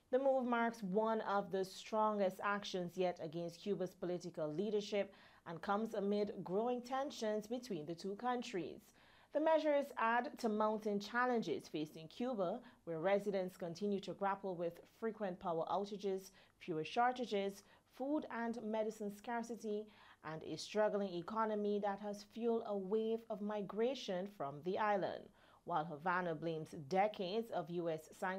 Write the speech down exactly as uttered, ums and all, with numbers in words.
The move marks one of the strongest actions yet against Cuba's political leadership and comes amid growing tensions between the two countries. The measures add to mounting challenges facing Cuba, where residents continue to grapple with frequent power outages, fuel shortages, food and medicine scarcity, and a struggling economy that has fueled a wave of migration from the island. While Havana blames decades of U S sanctions